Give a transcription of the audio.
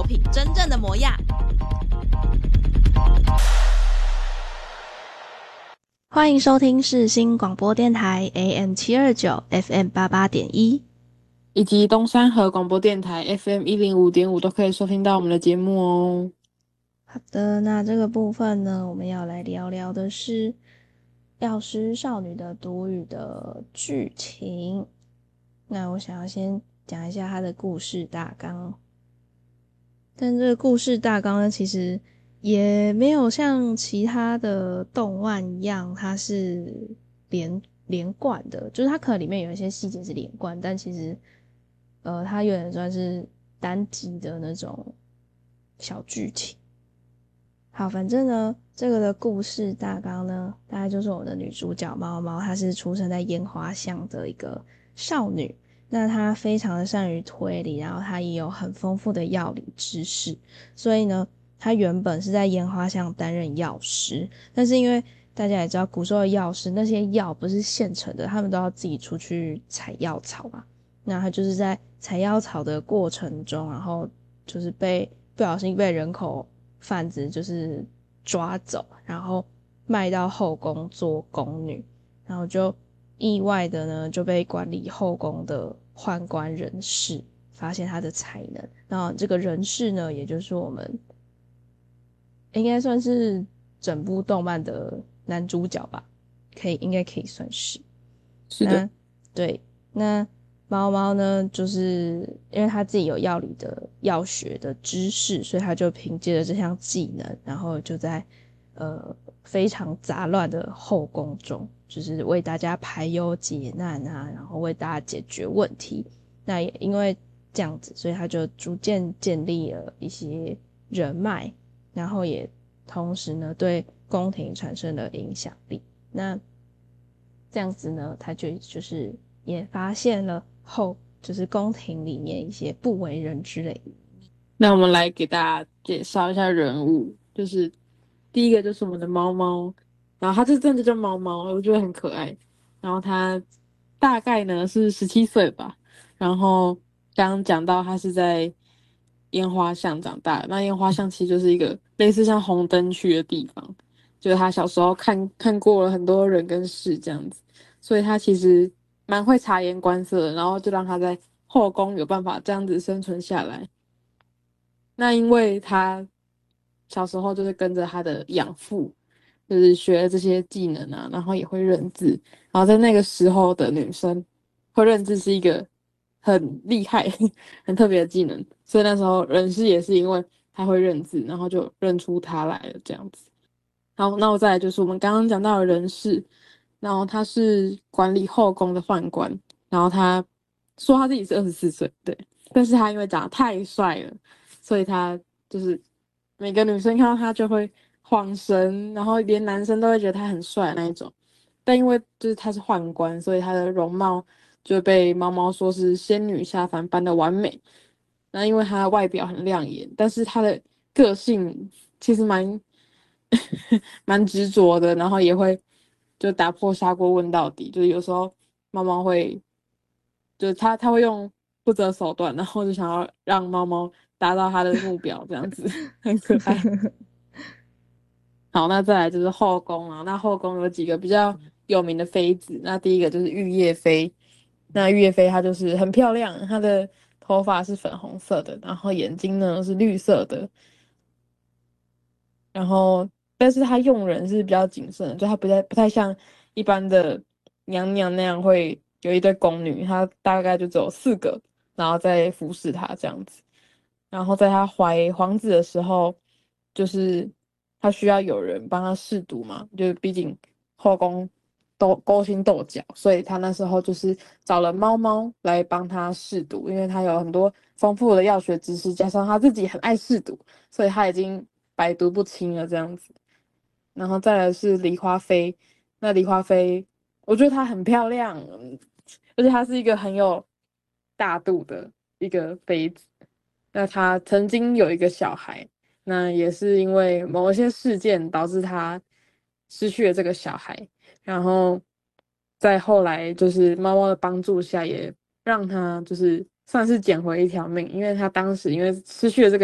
品真正的模样。欢迎收听世新广播电台 AM729 FM88.1， 以及东山河广播电台 FM105.5 都可以收听到我们的节目哦。 好的，那这个部分呢，我们要来聊聊的是药师少女的独语的剧情。那我想要先讲一下它的故事大纲，但这个故事大纲呢，其实也没有像其他的动漫一样，它是连贯的，就是它可能里面有一些细节是连贯，但其实它有点算是单集的那种小剧情。好，反正呢，这个的故事大纲呢，大概就是我们的女主角猫猫，她是出生在烟花巷的一个少女。那她非常的善于推理，然后她也有很丰富的药理知识，所以呢，她原本是在烟花巷担任药师，但是因为大家也知道，古时候的药师那些药不是现成的，他们都要自己出去采药草嘛。那她就是在采药草的过程中，然后就是不小心被人口贩子就是抓走，然后卖到后宫做宫女，然后就意外的呢就被管理后宫的宦官人士发现他的才能，然后这个人士呢，也就是我们应该算是整部动漫的男主角吧，应该可以算是。 是的， 那对，那猫猫呢，就是因为他自己有药理的药学的知识，所以他就凭借着这项技能，然后就在非常杂乱的后宫中，就是为大家排忧解难啊，然后为大家解决问题。那也因为这样子，所以他就逐渐建立了一些人脉，然后也同时呢对宫廷产生了影响力。那这样子呢，他就是也发现了就是宫廷里面一些不为人知的。 那我们来给大家介绍一下人物，就是第一个就是我们的猫猫，然后它这真的叫猫猫，我觉得很可爱。然后它大概呢是17岁吧，然后刚刚讲到它是在烟花巷长大的，那烟花巷其实就是一个类似像红灯区的地方，就是他小时候看过了很多人跟事这样子，所以他其实蛮会察言观色的，然后就让他在后宫有办法这样子生存下来。那因为他小时候就是跟着他的养父，就是学了这些技能啊，然后也会认字，然后在那个时候的女生会认字是一个很厉害、很特别的技能，所以那时候人事也是因为他会认字，然后就认出他来了这样子。好，那我再来就是我们刚刚讲到的人事，然后他是管理后宫的宦官，然后他说他自己是24岁，对，但是他因为长得太帅了，所以他就是每个女生看到他就会晃神，然后连男生都会觉得他很帅的那一种。但因为就是他是宦官，所以他的容貌就被猫猫说是仙女下凡般的完美。那因为他的外表很亮眼，但是他的个性其实蛮执着的，然后也会就打破砂锅问到底，就是有时候猫猫会，就是他会用不择手段，然后就想要让猫猫达到他的目标，这样子很可爱。好，那再来就是后宫啊，那后宫有几个比较有名的妃子，那第一个就是玉叶妃，那玉叶妃她就是很漂亮，她的头发是粉红色的，然后眼睛呢是绿色的，然后但是她用人是比较谨慎的，就她不太像一般的娘娘那样会有一堆宫女，她大概就只有4个，然后再服侍她这样子。然后在她怀皇子的时候，就是她需要有人帮她试毒嘛，就是毕竟后宫都勾心斗角，所以她那时候就是找了猫猫来帮她试毒，因为她有很多丰富的药学知识，加上她自己很爱试毒，所以她已经百毒不侵了这样子。然后再来是梨花妃，那梨花妃我觉得她很漂亮，而且她是一个很有大度的一个妃子。那她曾经有一个小孩，那也是因为某一些事件导致她失去了这个小孩，然后在后来就是猫猫的帮助下，也让她就是算是捡回一条命，因为她当时因为失去了这个